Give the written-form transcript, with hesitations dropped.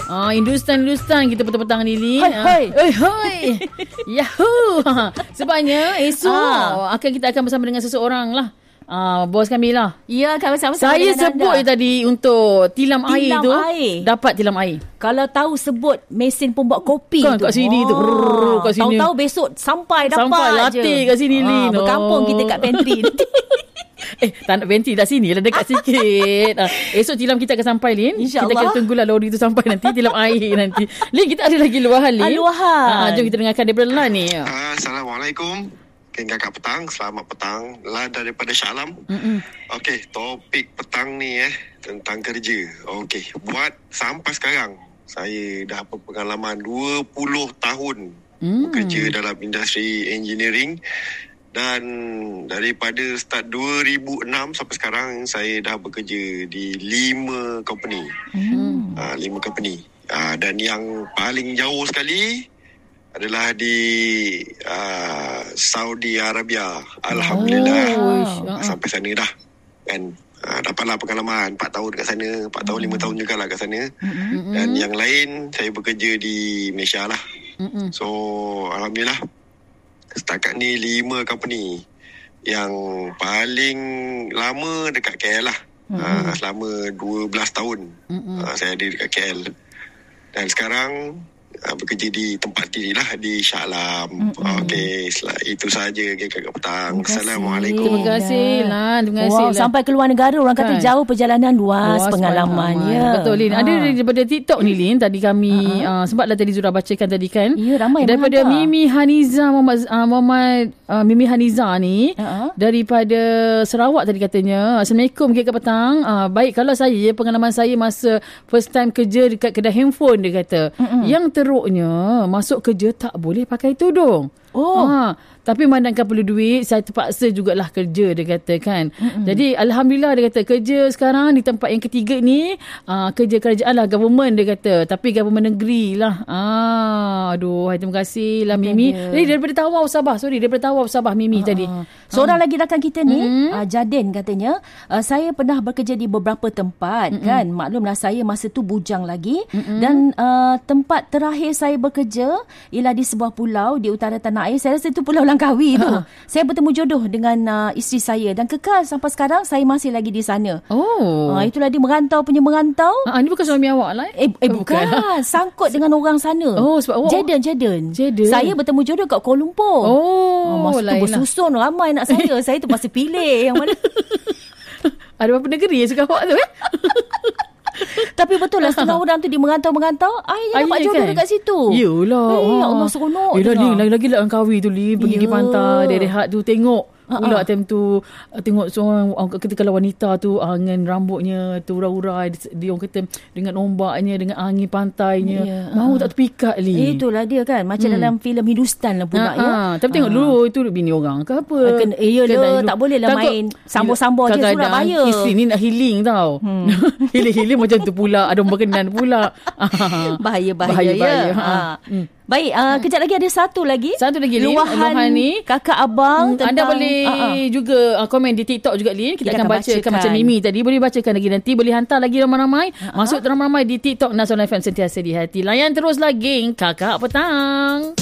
Hindustan kita petang-petang ni, Lin. Hai. Hai. Yahoo. Sebabnya esok kita akan bersama dengan seseorang lah. Bos kami lah. Ya, kami sama-sama Saya dengan sebut anda. je tadi untuk tilam air tu. Dapat tilam air. Kalau tahu sebut mesin pembuat kopi kan tu. kat sini tu. Kat sini. Tahu-tahu besok sampai dapat sampai je. latih kat sini, Lin. Berkampung kita kat pantry. Tak nak pantry dah sini lah, dekat sikit. Esok tilam kita akan sampai, Lin. InsyaAllah. Kita akan tunggulah lori tu sampai nanti. Tilam air nanti. Lin, kita ada lagi luahan, Lin. Luahan. Jom kita dengarkan daripada Lan ni. Assalamualaikum. Kakak petang, selamat petang. Lah daripada Shah Alam. Okey, topik petang ni tentang kerja. Okey, buat sampai sekarang saya dah berpengalaman 20 tahun bekerja dalam industri engineering. Dan daripada start 2006 sampai sekarang saya dah bekerja di 5 company. 5 company. Dan yang paling jauh sekali adalah di Saudi Arabia. Alhamdulillah. Sampai sana dah. Dan dapatlah pengalaman 4 tahun kat sana, 4 tahun 5 tahun jugalah kat sana. Dan yang lain saya bekerja di Malaysia lah. So alhamdulillah setakat ni 5 company. Yang paling lama dekat KL lah. Selama 12 tahun saya ada dekat KL. Dan sekarang bekerja di tempat diri lah, di Shah Alam. Okey, itu sahaja kakak petang. Assalamualaikum. Terima kasih, Lan. Terima kasih. Sampai ke luar negara orang kata jauh perjalanan, luas pengalaman. Ya. Betul, Lin. Ada daripada TikTok ni, Lin. Tadi kami sempatlah tadi Zura bacakan tadi kan. Ya, ramai daripada Mimi Haniza Mimi Haniza ni daripada Sarawak tadi katanya. Assalamualaikum kakak petang. Baik, kalau saya pengalaman saya masa first time kerja dekat kedai handphone, dia kata. Yang teruknya masuk kerja tak boleh pakai tudung. Tapi memandangkan perlu duit, saya terpaksa jugalah kerja, dia kata kan. Jadi alhamdulillah, dia kata kerja sekarang di tempat yang ketiga ni kerja kerajaan lah, government, dia kata. Tapi government negeri lah. Aduh, terima kasih lah Mimi. Daripada Tawau Sabah. Daripada Tawau Sabah Mimi tadi. Seorang lagi rakan kita ni, Jadin katanya, saya pernah bekerja di beberapa tempat kan. Maklumlah saya masa tu bujang lagi. Dan tempat terakhir saya bekerja ialah di sebuah pulau di utara tanah air. Saya rasa itu Pulau Langkawi tu. Saya bertemu jodoh dengan isteri saya dan kekal sampai sekarang saya masih lagi di sana. Itulah dia merantau punya merantau. Ini bukan suami awak lah. Bukan. Sangkut dengan orang sana. Sebab awak Jadon. Saya bertemu jodoh kat Kuala Lumpur. Masa tu bersusun ramai nak saya. Saya tu masa pilih yang mana. Ada berapa negeri yang suka awak tu Tapi betul lah setengah orang tu dia merantau-merantau. Akhirnya dapat jodoh dekat situ. Yelah. Ya Allah, seronok. Lagi lah Langkawi tu, Li. Pergi pantai, rehat tu, tengok. Pula time tu tengok seorang ketika kalau wanita tu dengan rambutnya tu urai-urai, dia orang kata dengan ombaknya, dengan angin pantainya, mau tak terpikat, Li. Itulah dia kan, macam dalam filem Hindustan lah pula ya. Tapi tengok dulu itu bini orang ke apa. Tak boleh lah main sambung-sambung je, Surabaya. Isteri ni nak healing tau. Healing macam tu pula, ada berkenan pula. Bahaya ya. Baik, kejap lagi ada satu lagi luahan ni kakak abang tentang, anda boleh juga komen di TikTok juga, Lin. Kita akan bacakan macam Mimi tadi. Boleh bacakan lagi nanti. Boleh hantar lagi ramai-ramai. Masuk ramai-ramai di TikTok Nasional FM, sentiasa di hati. Layan teruslah geng Kakak Petang.